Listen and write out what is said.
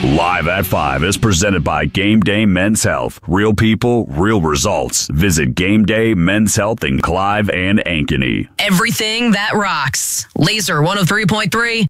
Live at 5 is presented by Game Day Men's Health. Real people, real results. Visit Game Day Men's Health in Clive and Ankeny. Everything that rocks. Laser 103.3.